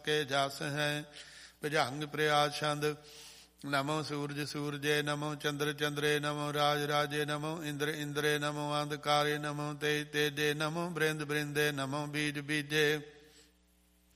ਕੇ ਜਸ ਹੈ। ਭੁਜੰਗ ਪ੍ਰਿਆਜ ਛੰਦ। ਨਮੋ ਸੂਰਜ ਸੂਰਜੇ ਨਮੋ ਚੰਦਰ ਚੰਦਰੇ ਨਮੋ ਰਾਜ ਰਾਜੇ ਨਮੋ ਇੰਦਰ ਇੰਦਰੇ ਨਮੋ ਅੰਧਕਾਰੇ ਨਮੋ ਤੇਜ ਤੇਜੇ ਨਮੋ ਬ੍ਰਿੰਦ ਬ੍ਰਿੰਦੇ ਨਮੋ ਬੀਜ ਬੀਜੇ।